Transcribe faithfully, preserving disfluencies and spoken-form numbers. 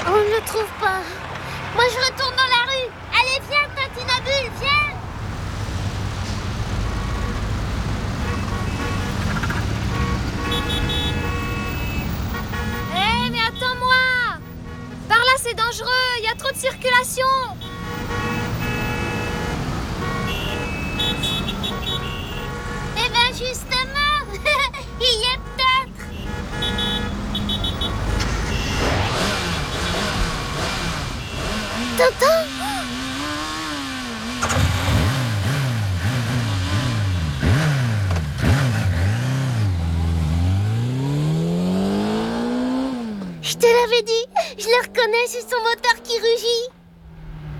On ne le trouve pas. Moi, je retourne dans la rue. Allez, viens, Tintinabule, viens. Hé, mais attends-moi! Par là, c'est dangereux, il y a trop de circulation. Eh ben, justement, il y est peut-être. Tintin! Je te l'avais dit, je le reconnais, c'est son moteur qui rugit.